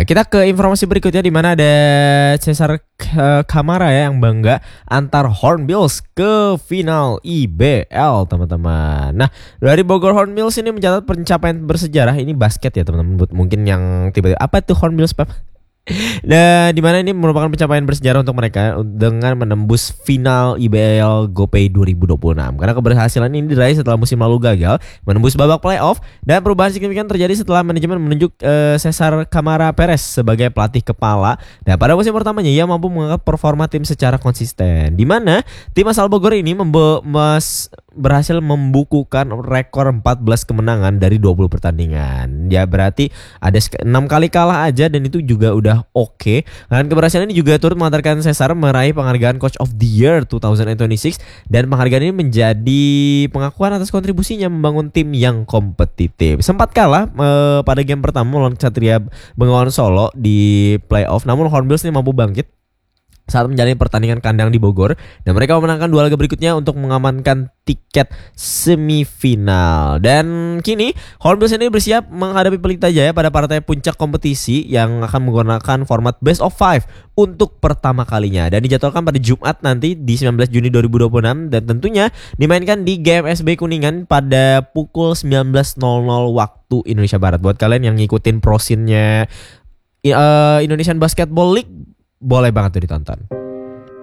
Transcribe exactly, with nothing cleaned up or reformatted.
kita ke informasi berikutnya di mana ada Cesar uh, Camara ya yang bangga antar Hornbills ke final I B L teman-teman. Nah dari Bogor Hornbills ini mencatat pencapaian bersejarah, ini basket ya teman-teman, mungkin yang tiba-tiba apa itu Hornbills Pep? Nah, di mana ini merupakan pencapaian bersejarah untuk mereka dengan menembus final I B L GoPay dua ribu dua puluh enam. Karena keberhasilan ini diraih setelah musim lalu gagal menembus babak playoff, dan perubahan signifikan terjadi setelah manajemen menunjuk uh, Cesar Camara Perez sebagai pelatih kepala. Dan pada musim pertamanya ia mampu mengangkat performa tim secara konsisten. Di mana tim asal Bogor ini membe- mas berhasil membukukan rekor empat belas kemenangan dari dua puluh pertandingan. Ya berarti ada enam kali kalah aja, dan itu juga udah oke. Okay. Dan keberhasilan ini juga turut mengantarkan Cesar meraih penghargaan Coach of the Year dua ribu dua puluh enam, dan penghargaan ini menjadi pengakuan atas kontribusinya membangun tim yang kompetitif. Sempat kalah eh, pada game pertama melawan Ksatria Bengawan Solo di playoff, namun Hornbills ini mampu bangkit saat menjalani pertandingan kandang di Bogor, dan mereka memenangkan dua laga berikutnya untuk mengamankan tiket semifinal. Dan kini Hornbills ini bersiap menghadapi Pelita Jaya pada partai puncak kompetisi yang akan menggunakan format best of five untuk pertama kalinya, dan dijadwalkan pada Jumat nanti di sembilan belas Juni dua ribu dua puluh enam, dan tentunya dimainkan di G M S B Kuningan pada pukul sembilan belas nol nol waktu Indonesia Barat. Buat kalian yang ngikutin prosinnya uh, Indonesian Basketball League, boleh banget tuh ditonton.